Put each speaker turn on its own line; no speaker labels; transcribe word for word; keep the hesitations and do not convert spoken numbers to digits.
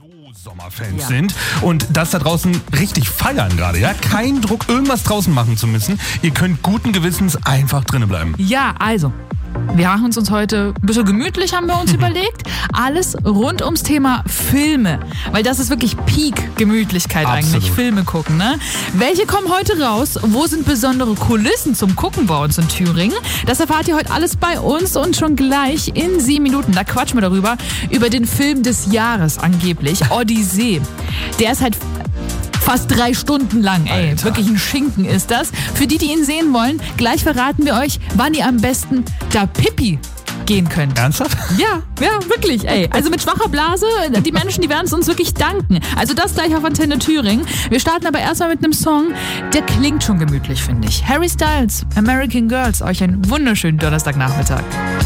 Sommerfans ja. sind und das da draußen richtig feiern gerade, ja? Kein Druck, irgendwas draußen machen zu müssen. Ihr könnt guten Gewissens einfach drinnen bleiben.
Ja, also, wir machen uns uns heute ein bisschen gemütlich, haben wir uns überlegt. Alles rund ums Thema Filme, weil das ist wirklich Peak-Gemütlichkeit eigentlich, Filme gucken, ne? Welche kommen heute raus? Wo sind besondere Kulissen zum Gucken bei uns in Thüringen? Das erfahrt ihr heute alles bei uns und schon gleich in sieben Minuten, da quatschen wir darüber, über den Film des Jahres angeblich, Odyssee. Der ist halt fast drei Stunden lang, ey. Alter. Wirklich ein Schinken ist das. Für die, die ihn sehen wollen, gleich verraten wir euch, wann ihr am besten da Pipi gehen könnt.
Ernsthaft?
Ja, ja, wirklich, ey. Also mit schwacher Blase, die Menschen, die werden es uns wirklich danken. Also das gleich auf Antenne Thüringen. Wir starten aber erstmal mit einem Song, der klingt schon gemütlich, finde ich. Harry Styles, American Girls. Euch einen wunderschönen Donnerstagnachmittag.